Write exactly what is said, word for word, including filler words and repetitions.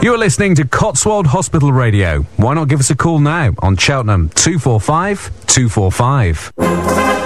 You're listening to Cotswold Hospital Radio. Why not give us a call now on Cheltenham two four five two four five.